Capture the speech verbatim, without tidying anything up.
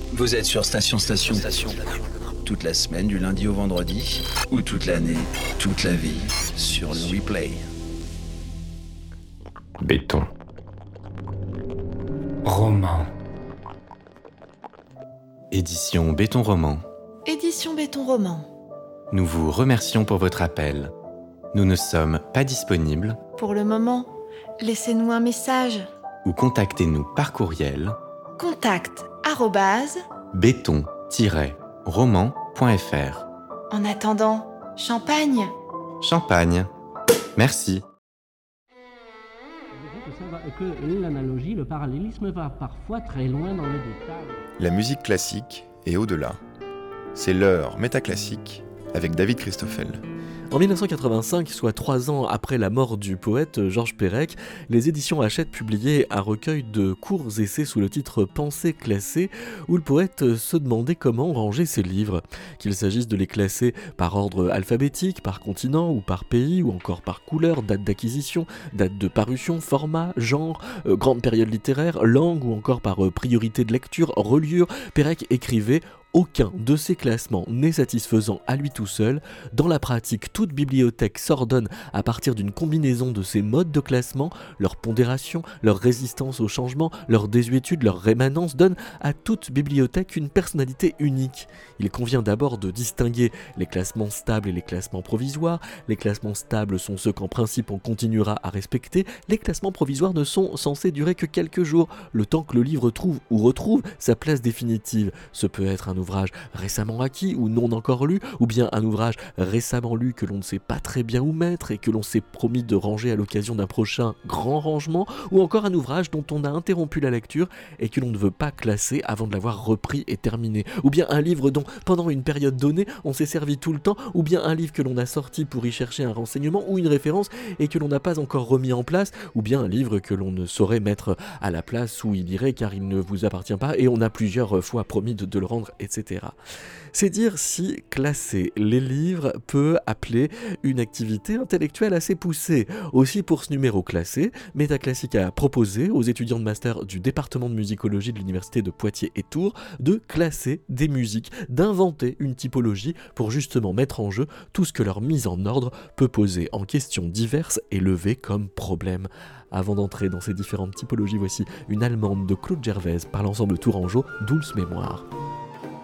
Vous êtes sur Station Station. Station. Toute la semaine, du lundi au vendredi, ou toute l'année, toute la vie, sur le replay. Béton. Roman. Édition Béton Roman. Édition Béton Roman. Nous vous remercions pour votre appel. Nous ne sommes pas disponibles. Pour le moment, laissez-nous un message. Ou contactez-nous par courriel. Contact arrobase béton-roman point f r. En attendant, champagne. Champagne. Merci. Que l'analogie, le parallélisme va parfois très loin dans les détails. La musique classique est au-delà. C'est l'heure métaclassique avec David Christoffel. En dix-neuf cent quatre-vingt-cinq, soit trois ans après la mort du poète Georges Perec, les éditions Hachette publiaient un recueil de courts essais sous le titre Pensées classées, où le poète se demandait comment ranger ses livres. Qu'il s'agisse de les classer par ordre alphabétique, par continent ou par pays, ou encore par couleur, date d'acquisition, date de parution, format, genre, euh, grande période littéraire, langue ou encore par euh, priorité de lecture, reliure, Perec écrivait: aucun de ces classements n'est satisfaisant à lui tout seul. Dans la pratique, toute bibliothèque s'ordonne à partir d'une combinaison de ces modes de classement. Leur pondération, leur résistance au changement, leur désuétude, leur rémanence donnent à toute bibliothèque une personnalité unique. Il convient d'abord de distinguer les classements stables et les classements provisoires. Les classements stables sont ceux qu'en principe on continuera à respecter. Les classements provisoires ne sont censés durer que quelques jours, le temps que le livre trouve ou retrouve sa place définitive. Ce peut être un ouvrage récemment acquis ou non encore lu, ou bien un ouvrage récemment lu que l'on ne sait pas très bien où mettre et que l'on s'est promis de ranger à l'occasion d'un prochain grand rangement, ou encore un ouvrage dont on a interrompu la lecture et que l'on ne veut pas classer avant de l'avoir repris et terminé, ou bien un livre dont pendant une période donnée on s'est servi tout le temps, ou bien un livre que l'on a sorti pour y chercher un renseignement ou une référence et que l'on n'a pas encore remis en place, ou bien un livre que l'on ne saurait mettre à la place où il irait car il ne vous appartient pas et on a plusieurs fois promis de, de le rendre, et cetera. C'est dire si classer les livres peut appeler une activité intellectuelle assez poussée. Aussi, pour ce numéro classé, Métaclassique a proposé aux étudiants de master du département de musicologie de l'université de Poitiers et Tours de classer des musiques, d'inventer une typologie pour justement mettre en jeu tout ce que leur mise en ordre peut poser en questions diverses et lever comme problème. Avant d'entrer dans ces différentes typologies, voici une allemande de Claude Gervaise par l'ensemble tourangeau Dulce Mémoire.